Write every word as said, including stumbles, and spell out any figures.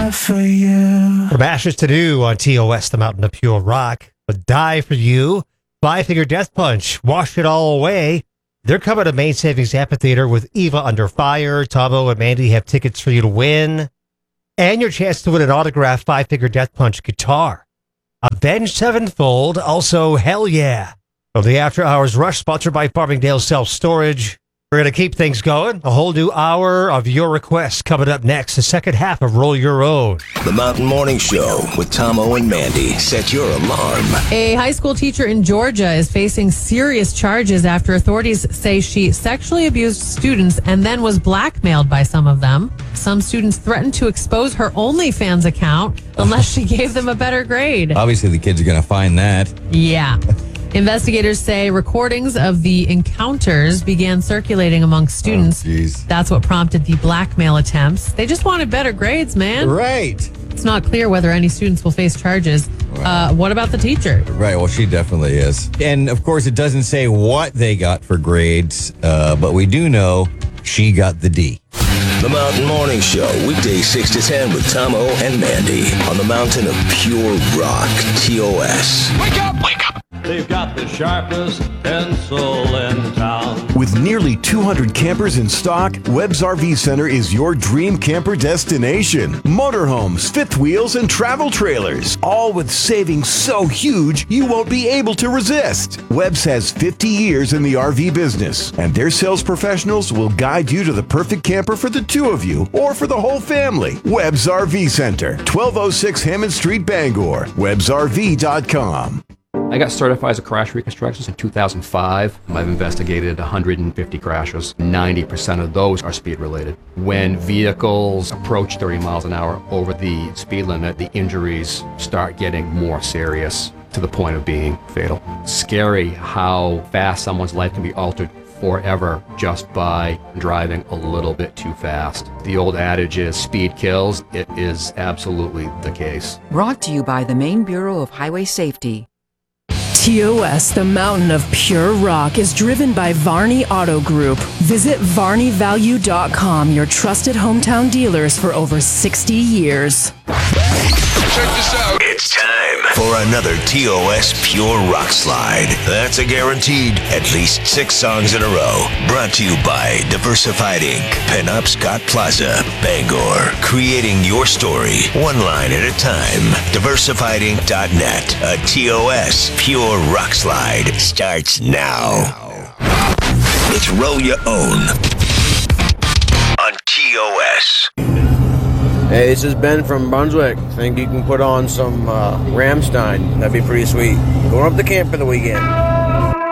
die for you. From Ashes to New on T O S, the Mountain of Pure Rock. But Die for You, Five Finger Death Punch, Wash It All Away. They're coming to Main Savings Amphitheater with Eva Under Fire. Tomo and Mandy have tickets for you to win. And your chance to win an autographed Five Finger Death Punch guitar. Avenged Sevenfold, also Hell Yeah. From the After Hours Rush, sponsored by Farmingdale Self Storage. We're going to keep things going. A whole new hour of your requests coming up next. The second half of Roll Your Own. The Mountain Morning Show with Tomo and Mandy. Set your alarm. A high school teacher in Georgia is facing serious charges after authorities say she sexually abused students and then was blackmailed by some of them. Some students threatened to expose her OnlyFans account unless she gave them a better grade. Obviously, the kids are going to find that. Yeah. Investigators say recordings of the encounters began circulating among students. Oh, geez. That's what prompted the blackmail attempts. They just wanted better grades, man. Right. It's not clear whether any students will face charges. Wow. Uh, what about the teacher? Right. Well, she definitely is. And of course, it doesn't say what they got for grades, uh, but we do know she got the D. The Mountain Morning Show, weekdays six to ten with Tomo and Mandy on the Mountain of Pure Rock, T O S. Wake up! Wake up! They've got the sharpest pencil in town. With nearly two hundred campers in stock, Webb's R V Center is your dream camper destination. Motorhomes, fifth wheels, and travel trailers, all with savings so huge you won't be able to resist. Webb's has fifty years in the R V business, and their sales professionals will guide you to the perfect camper for the two of you or for the whole family. Webb's R V Center, twelve oh six Hammond Street, Bangor. Webbs R V dot com. I got certified as a crash reconstructionist in two thousand five. I've investigated one hundred fifty crashes. ninety percent of those are speed related. When vehicles approach thirty miles an hour over the speed limit, the injuries start getting more serious to the point of being fatal. Scary how fast someone's life can be altered forever just by driving a little bit too fast. The old adage is speed kills. It is absolutely the case. Brought to you by the Maine Bureau of Highway Safety. T O S, the Mountain of Pure Rock, is driven by Varney Auto Group. Visit Varney Value dot com, your trusted hometown dealers for over sixty years. Check this out. It's time for another T O S Pure Rock Slide. That's a guaranteed at least six songs in a row. Brought to you by Diversified Incorporated. Pinup Scott Plaza, Bangor. Creating your story, one line at a time. Diversified Inc dot net. A T O S Pure Rock Slide starts now. It's Roll Your Own on T O S. Hey, this is Ben from Brunswick. Think you can put on some uh, Rammstein? That'd be pretty sweet. Going up to camp for the weekend.